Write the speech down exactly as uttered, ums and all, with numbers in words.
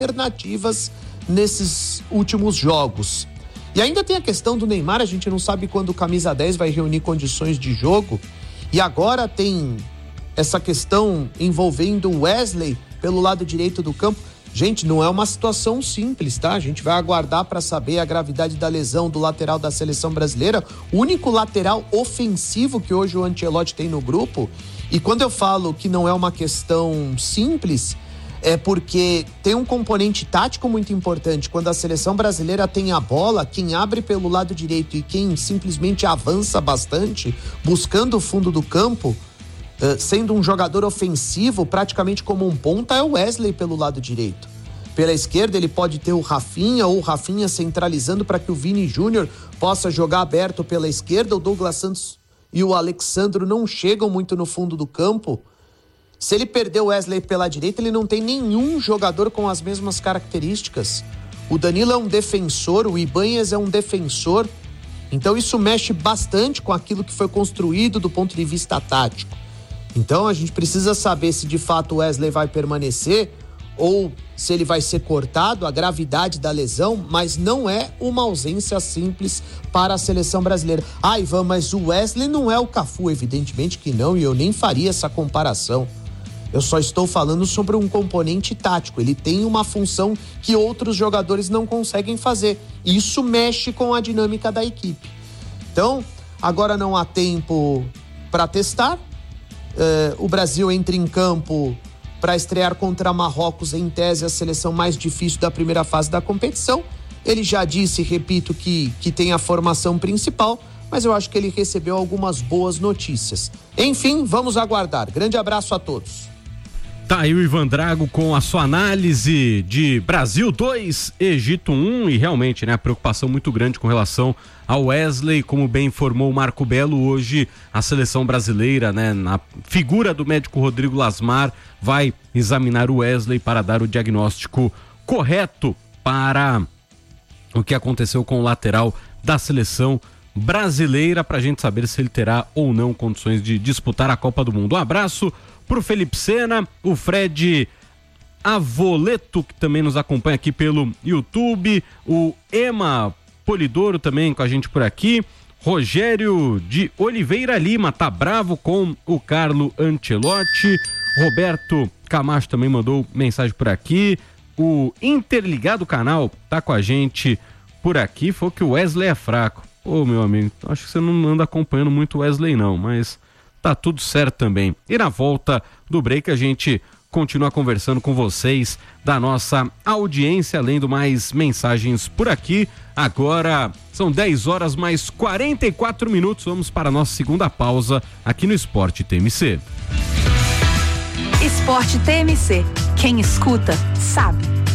alternativas nesses últimos jogos. E ainda tem a questão do Neymar, a gente não sabe quando o camisa dez vai reunir condições de jogo, e agora tem essa questão envolvendo o Wesley pelo lado direito do campo. Gente, não é uma situação simples, tá? A gente vai aguardar para saber a gravidade da lesão do lateral da seleção brasileira, o único lateral ofensivo que hoje o Ancelotti tem no grupo. E quando eu falo que não é uma questão simples, é porque tem um componente tático muito importante. Quando a seleção brasileira tem a bola, quem abre pelo lado direito e quem simplesmente avança bastante, buscando o fundo do campo, sendo um jogador ofensivo, praticamente como um ponta, é o Wesley pelo lado direito. Pela esquerda ele pode ter o Rafinha, ou o Rafinha centralizando para que o Vini Júnior possa jogar aberto pela esquerda. O Douglas Santos e o Alexandro não chegam muito no fundo do campo. Se ele perder o Wesley pela direita, ele não tem nenhum jogador com as mesmas características. O Danilo é um defensor, o Ibanez é um defensor. Então isso mexe bastante com aquilo que foi construído do ponto de vista tático. Então a gente precisa saber se de fato o Wesley vai permanecer ou se ele vai ser cortado, a gravidade da lesão, mas não é uma ausência simples para a seleção brasileira. Ah, Ivan, mas o Wesley não é o Cafu, evidentemente que não, e eu nem faria essa comparação. Eu só estou falando sobre um componente tático, ele tem uma função que outros jogadores não conseguem fazer. Isso mexe com a dinâmica da equipe. Então, agora não há tempo para testar. Uh, o Brasil entra em campo para estrear contra Marrocos, em tese a seleção mais difícil da primeira fase da competição. Ele já disse, repito, que, que tem a formação principal, mas eu acho que ele recebeu algumas boas notícias. Enfim, vamos aguardar. Grande abraço a todos. Tá aí o Ivan Drago com a sua análise de Brasil dois, Egito um, e realmente, né, a preocupação muito grande com relação ao Wesley, como bem informou o Marco Belo. Hoje a seleção brasileira, né, na figura do médico Rodrigo Lasmar, vai examinar o Wesley para dar o diagnóstico correto para o que aconteceu com o lateral da seleção brasileira, para a gente saber se ele terá ou não condições de disputar a Copa do Mundo. Um abraço pro Felipe Sena, o Fred Avoleto, que também nos acompanha aqui pelo YouTube, o Ema Polidoro também com a gente por aqui, Rogério de Oliveira Lima tá bravo com o Carlo Ancelotti, Roberto Camacho também mandou mensagem por aqui, o Interligado Canal tá com a gente por aqui, falou que o Wesley é fraco. Ô, meu amigo, acho que você não anda acompanhando muito o Wesley não, mas tá tudo certo também. E na volta do break a gente continua conversando com vocês da nossa audiência, lendo mais mensagens por aqui. Agora são dez horas mais quarenta e quatro minutos. Vamos para a nossa segunda pausa aqui no Esporte T M C. Esporte T M C. Quem escuta, sabe.